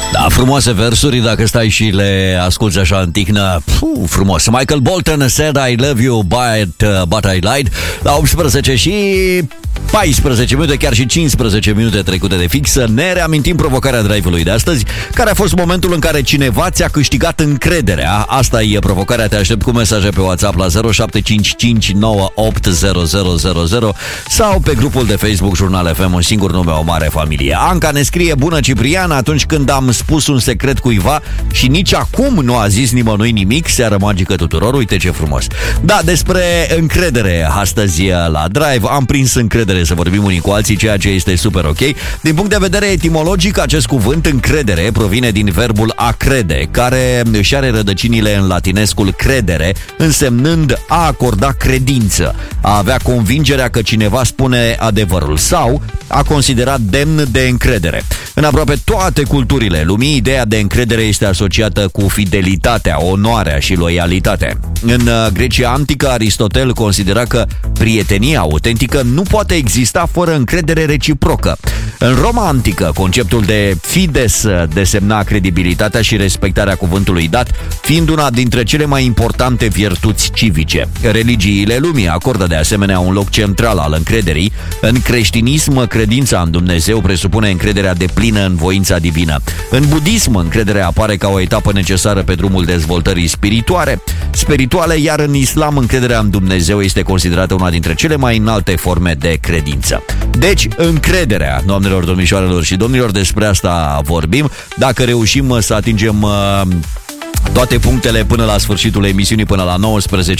Da, frumoase versuri, dacă stai și le asculti așa în tihnă, frumos. Michael Bolton said I love you, but I lied. La 18 și 14 minute, chiar și 15 minute trecute de fix, ne reamintim provocarea drive-ului de astăzi, care a fost momentul în care cineva ți-a câștigat încrederea. Asta e provocarea, te aștept cu mesaje pe WhatsApp la 0755980000 sau pe grupul de Facebook Jurnal FM, un singur nume, o mare familie. Anca ne scrie: bună Ciprian, atunci când am spus un secret cuiva și nici acum nu a zis nimănui nimic, seară magică tuturor, uite ce frumos. Da, despre încredere astăzi la Drive, am prins încredere să vorbim unii cu alții, ceea ce este super ok. Din punct de vedere etimologic, acest cuvânt încredere provine din verbul a crede, care își are rădăcinile în latinescul credere, însemnând a acorda credință, a avea convingerea că cineva spune adevărul sau a considerat demn de încredere. În aproape toate culturile lumii, ideea de încredere este asociată cu fidelitatea, onoarea și loialitatea. În Grecia antică, Aristotel considera că prietenia autentică nu poate exista fără încredere reciprocă. În Roma antică, conceptul de fides desemna credibilitatea și respectarea cuvântului dat, fiind una dintre cele mai importante virtuți civice. Religiile lumii acordă de asemenea un loc central al încrederii. În creștinism, credința în Dumnezeu presupune încrederea deplină în voința divină. În budism, încrederea apare ca o etapă necesară pe drumul dezvoltării spirituale, iar în islam, încrederea în Dumnezeu este considerată una dintre cele mai înalte forme de credință. Deci, încrederea, doamnelor, domnișoarelor și domnilor, despre asta vorbim. Dacă reușim să atingem toate punctele până la sfârșitul emisiunii, până la 19,